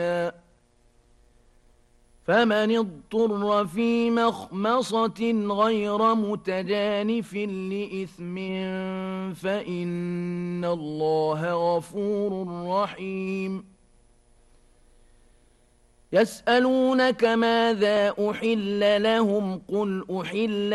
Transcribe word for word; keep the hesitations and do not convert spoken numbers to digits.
فمن اضطر في مخمصة غير متجانف لإثم فإن الله غفور رحيم يسألونك ماذا أحل لهم قل أحل